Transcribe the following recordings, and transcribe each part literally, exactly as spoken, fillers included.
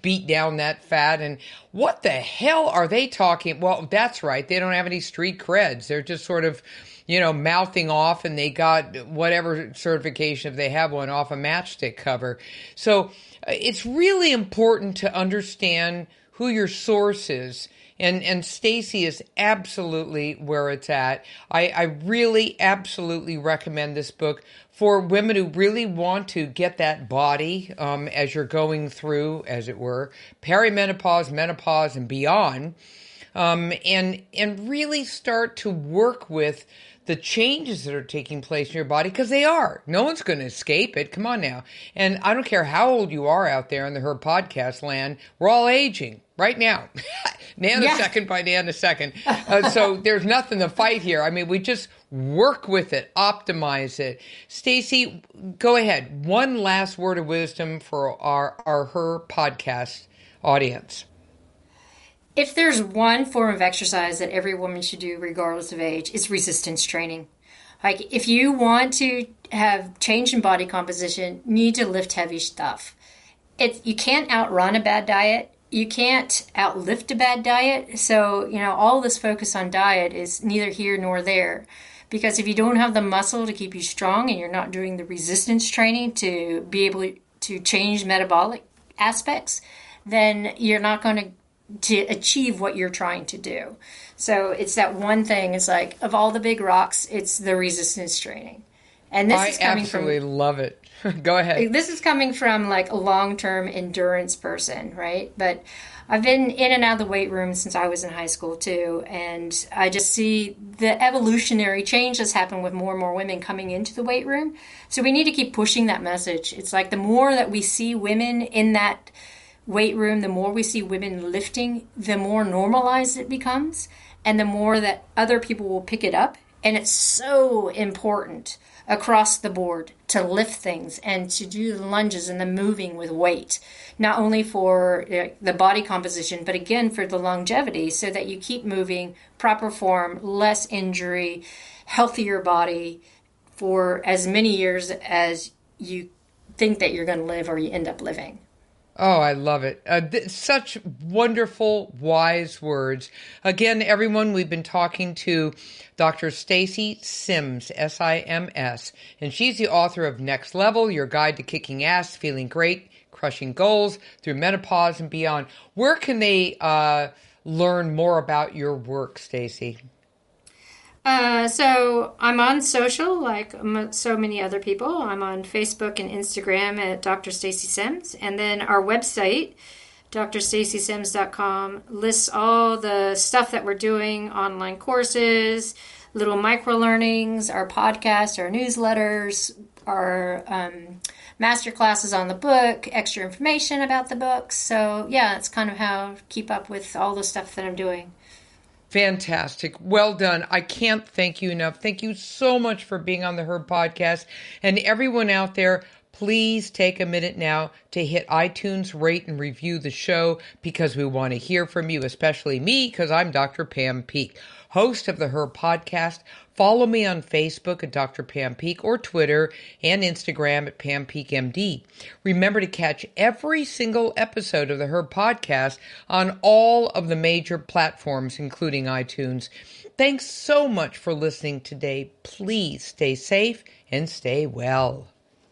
beat down that fat. And what the hell are they talking? Well, that's right. They don't have any street creds. They're just sort of, you know, mouthing off, and they got whatever certification, if they have one, off a matchstick cover. So uh, it's really important to understand who your source is. And and Stacey is absolutely where it's at. I, I really absolutely recommend this book for women who really want to get that body um, as you're going through, as it were, perimenopause, menopause, and beyond, um, and and really start to work with the changes that are taking place in your body, because they are. No one's going to escape it. Come on now. And I don't care how old you are out there in the Her Podcast land. We're all aging right now. Nanosecond yeah. by nanosecond. Uh, so there's nothing to fight here. I mean, we just work with it, optimize it. Stacey, go ahead. One last word of wisdom for our, our Her Podcast audience. If there's one form of exercise that every woman should do regardless of age, it's resistance training. Like, if you want to have change in body composition, you need to lift heavy stuff. It, you can't outrun a bad diet. You can't outlift a bad diet. So, you know, all this focus on diet is neither here nor there. Because if you don't have the muscle to keep you strong and you're not doing the resistance training to be able to change metabolic aspects, then you're not going to to achieve what you're trying to do. So it's that one thing. It's like, of all the big rocks, it's the resistance training. And this I is coming absolutely from, love it. Go ahead. This is coming from like a long-term endurance person, right? But I've been in and out of the weight room since I was in high school too. And I just see the evolutionary change that's happened with more and more women coming into the weight room. So we need to keep pushing that message. It's like the more that we see women in that weight room, the more we see women lifting, the more normalized it becomes, and the more that other people will pick it up. And it's so important across the board to lift things and to do the lunges and the moving with weight, not only for the body composition, but again for the longevity, so that you keep moving, proper form, less injury, healthier body for as many years as you think that you're going to live or you end up living. Oh, I love it. Uh, th- such wonderful, wise words. Again, everyone, we've been talking to Doctor Stacey Sims, S I M S, and she's the author of Next Level, Your Guide to Kicking Ass, Feeling Great, Crushing Goals Through Menopause and Beyond. Where can they uh, learn more about your work, Stacey? Uh, so I'm on social, like so many other people. I'm on Facebook and Instagram at Doctor Stacey Sims. And then our website, D R stacey sims dot com, lists all the stuff that we're doing, online courses, little micro-learnings, our podcast, our newsletters, our um, master classes on the book, extra information about the books. So, yeah, that's kind of how to keep up with all the stuff that I'm doing. Fantastic. Well done. I can't thank you enough. Thank you so much for being on the Her Podcast. And everyone out there, please take a minute now to hit iTunes, rate, and review the show, because we want to hear from you, especially me, because I'm Doctor Pam Peeke, host of the Her Podcast. Follow me on Facebook at Doctor Pam Peeke, or Twitter and Instagram at Pam Peeke M D. Remember to catch every single episode of the Her Podcast on all of the major platforms, including iTunes. Thanks so much for listening today. Please stay safe and stay well.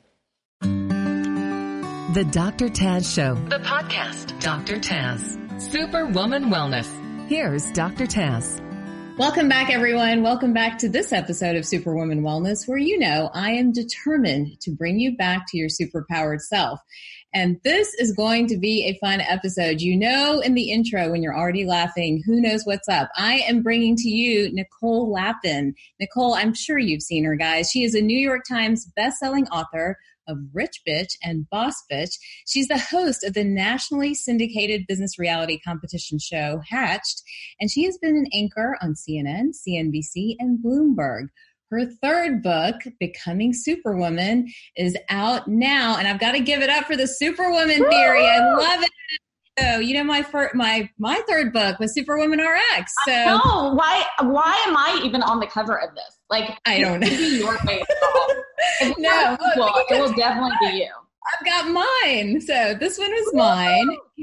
The Doctor Taz Show. The podcast. Doctor Taz. Superwoman Wellness. Here's Doctor Taz. Welcome back, everyone. Welcome back to this episode of Superwoman Wellness, where you know I am determined to bring you back to your superpowered self. And this is going to be a fun episode. You know, in the intro, when you're already laughing, who knows what's up? I am bringing to you Nicole Lapin. Nicole, I'm sure you've seen her, guys. She is a New York Times bestselling author of Rich Bitch and Boss Bitch. She's the host of the nationally syndicated business reality competition show Hatched, and she has been an anchor on C N N, C N B C, and Bloomberg. Her third book, Becoming Superwoman, is out now, and I've got to give it up for the Superwoman Theory. I love it. So, you know, my fir- my my third book was Superwoman R X. So I know. Why why am I even on the cover of this? Like, I don't know. Be your face. No, well, it will definitely be you. I've got mine. So this one is mine.